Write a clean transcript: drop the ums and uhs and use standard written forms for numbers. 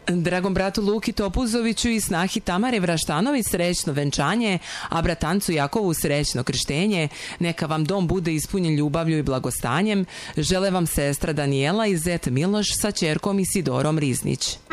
Dragom bratu Luki Topuzoviću i snahi Tamare Vraštanović srećno venčanje, a bratancu Jakovu srećno krštenje. Neka vam dom bude ispunjen ljubavlju i blagostanjem. Žele vam sestra Danijela i zet Miloš sa ćerkom Isidorom Riznić.